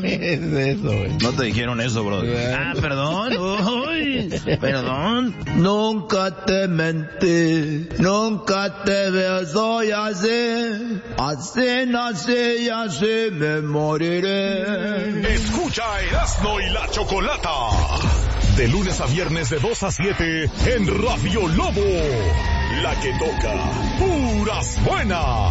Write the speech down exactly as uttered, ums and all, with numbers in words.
es eso, güey? No te dijeron eso, bro. Ah, perdón. Uy, perdón. Nunca te mentí, nunca te beso y así, así nací y así me moriré. Escucha Erasmo y la Chocolata. De lunes a viernes de dos a siete en Radio Lobo. La que toca puras buenas.